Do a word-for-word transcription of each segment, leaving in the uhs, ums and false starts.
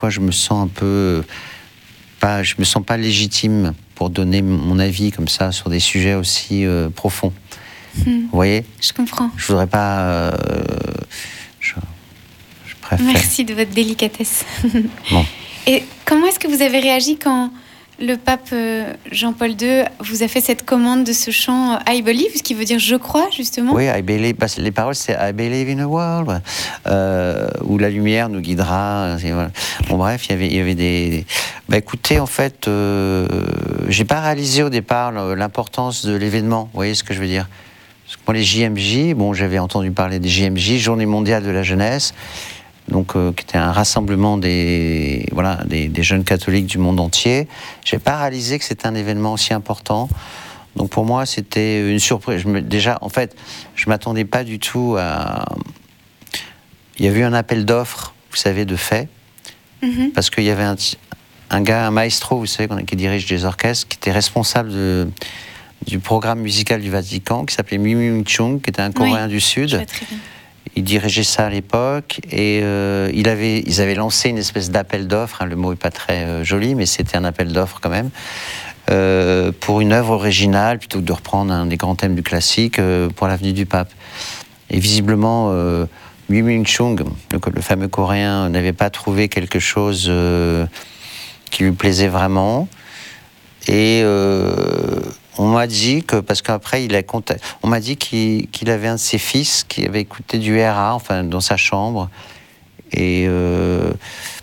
Moi, je me sens un peu... Pas, je me sens pas légitime pour donner mon avis comme ça sur des sujets aussi euh, profonds. Mmh. Vous voyez ? Je comprends. Je voudrais pas... Euh, je, je préfère... Merci de votre délicatesse. Bon. Et comment est-ce que vous avez réagi quand le pape Jean-Paul deux vous a fait cette commande de ce chant « I believe », ce qui veut dire « je crois », justement ? Oui, I believe, parce que les paroles, c'est « I believe in a world euh, », où la lumière nous guidera. Voilà. Bon, bref, il y avait, il y avait des... Bah, écoutez, en fait, euh, j'ai pas réalisé au départ l'importance de l'événement. Vous voyez ce que je veux dire ? Parce que moi, les J M J, bon, j'avais entendu parler des J M J, Journée mondiale de la jeunesse, donc euh, qui était un rassemblement des, voilà, des, des jeunes catholiques du monde entier. J'ai pas réalisé que c'était un événement aussi important. Donc pour moi, c'était une surprise. Je me, déjà, en fait, je m'attendais pas du tout à... Il y a eu un appel d'offres, vous savez, de fait, mm-hmm. parce qu'il y avait un, un gars, un maestro, vous savez, qui dirige des orchestres, qui était responsable de, du programme musical du Vatican, qui s'appelait Mi Myung Chung, qui était un Coréen oui, du Sud. Il dirigeait ça à l'époque et euh, il avait, ils avaient lancé une espèce d'appel d'offres. Hein, le mot est pas très euh, joli, mais c'était un appel d'offres quand même euh, pour une œuvre originale plutôt que de reprendre un des grands thèmes du classique euh, pour l'avenue du pape. Et visiblement, euh, Mi Myung Chung, le, le fameux Coréen, n'avait pas trouvé quelque chose euh, qui lui plaisait vraiment. Et euh, on m'a dit que, parce qu'après, il a contacté, on m'a dit qu'il, qu'il avait un de ses fils qui avait écouté du R A, enfin, dans sa chambre. Et, euh,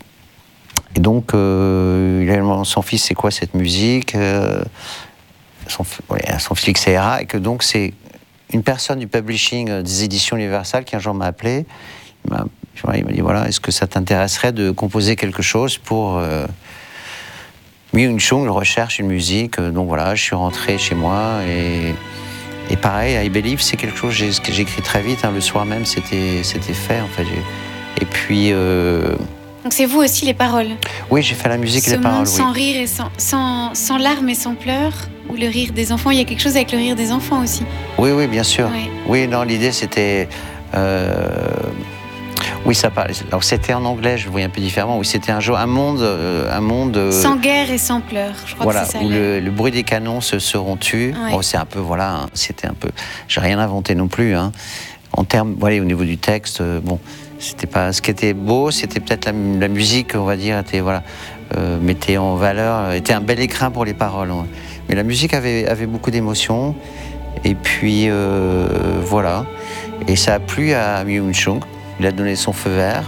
et donc, euh, il a demandé à son fils, c'est quoi cette musique euh, son, ouais, son fils, c'est R A, et que donc, c'est une personne du publishing euh, des éditions Universal qui un jour m'a appelé. Il m'a, il m'a dit, voilà, est-ce que ça t'intéresserait de composer quelque chose pour... Euh, Myung Chung, je recherche une musique, donc voilà, je suis rentré chez moi et, et pareil, I Believe, c'est quelque chose j'ai, que j'ai écrit très vite, hein, le soir même, c'était, c'était fait en fait. J'ai, et puis. Euh, donc c'est vous aussi les paroles. Oui, j'ai fait la musique Ce et les paroles. Monde sans oui. rire et sans, sans, sans larmes et sans pleurs, ou le rire des enfants, il y a quelque chose avec le rire des enfants aussi. Oui, oui, bien sûr. Ouais. Oui, non, l'idée c'était. Euh, Oui, ça parlait. Alors c'était en anglais, je le voyais un peu différemment. Oui, c'était un jour, un monde, euh, un monde euh, sans guerre et sans pleurs. Je crois voilà, que c'est ça. Où le, le bruit des canons se seront tus. Ouais. Bon, c'est un peu, voilà, hein, c'était un peu. J'ai rien inventé non plus. Hein. En termes, voilà, au niveau du texte, euh, bon, c'était pas. Ce qui était beau, c'était peut-être la, la musique, on va dire, était voilà, euh, mettait en valeur, était un bel écrin pour les paroles. Hein. Mais la musique avait avait beaucoup d'émotions. Et puis euh, voilà, et ça a plu à Myung Chung. Il a donné son feu vert.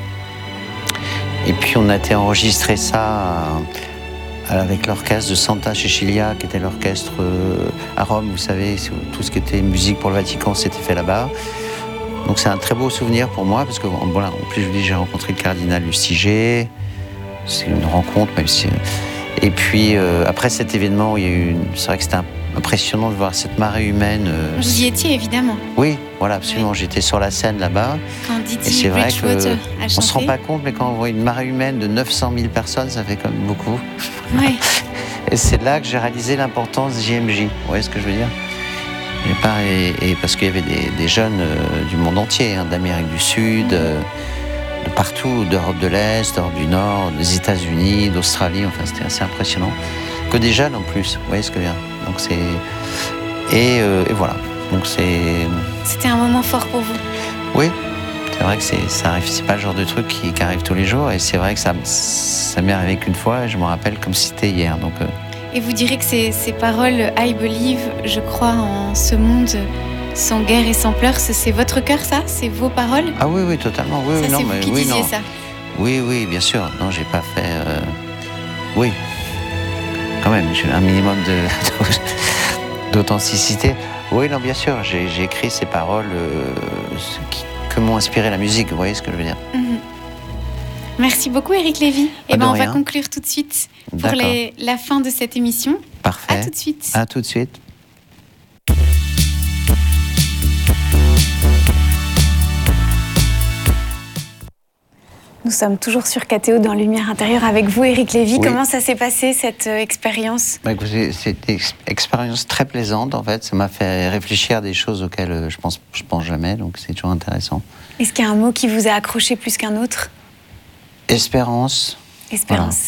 Et puis on a été enregistrer ça avec l'orchestre de Santa Cecilia, qui était l'orchestre à Rome, vous savez, tout ce qui était musique pour le Vatican, c'était fait là-bas. Donc c'est un très beau souvenir pour moi, parce que voilà, en plus je vous dis, j'ai rencontré le cardinal Lustiger. C'est une rencontre, même si. Et puis euh, après cet événement, il y a eu une... c'est vrai que c'était impressionnant de voir cette marée humaine. Euh... Vous y étiez évidemment. Oui, voilà, absolument. Oui. J'étais sur la scène là-bas. Quand Didi et c'est vrai Bridgewater a chanté. On ne se rend pas compte, mais quand on voit une marée humaine de neuf cent mille personnes, ça fait quand même beaucoup. Oui. Et c'est là que j'ai réalisé l'importance de J M J. Vous voyez ce que je veux dire ? Et, pas, et, et parce qu'il y avait des, des jeunes euh, du monde entier, hein, d'Amérique du Sud, euh, de partout, d'Europe de l'Est, d'Europe du Nord, des États-Unis, d'Australie. Enfin, c'était assez impressionnant. Que des jeunes en plus. Vous voyez ce que je veux dire ? Donc c'est et, euh, et voilà. Donc c'est. C'était un moment fort pour vous. Oui, c'est vrai que c'est ça arrive. C'est pas le genre de truc qui, qui arrive tous les jours. Et c'est vrai que ça ça m'est arrivé qu'une fois. Et je me rappelle comme si c'était hier. Donc. Euh... Et vous direz que ces, ces paroles I believe, je crois en ce monde sans guerre et sans pleurs, c'est, c'est votre cœur ça ? C'est vos paroles ? Ah oui, oui, totalement. Oui, ça, oui, c'est non, vous mais qui oui, disiez non. ça. Oui, oui, bien sûr. Non, j'ai pas fait. Euh... Oui. Quand même, j'ai un minimum de d'authenticité. Oui, non, bien sûr, j'ai, j'ai écrit ces paroles euh, qui, que m'ont inspiré la musique, vous voyez ce que je veux dire. Mm-hmm. Merci beaucoup, Éric Lévy. Ah, et ben, on rien. va conclure tout de suite pour les, la fin de cette émission. Parfait. À tout de suite. À tout de suite. Nous sommes toujours sur K T O dans Lumière intérieure avec vous, Éric Lévy. Oui. Comment ça s'est passé, cette euh, expérience ? Bah, écoutez, c'est une ex- expérience très plaisante, en fait. Ça m'a fait réfléchir à des choses auxquelles euh, je pense, je pense jamais, donc c'est toujours intéressant. Est-ce qu'il y a un mot qui vous a accroché plus qu'un autre ? Espérance. Espérance.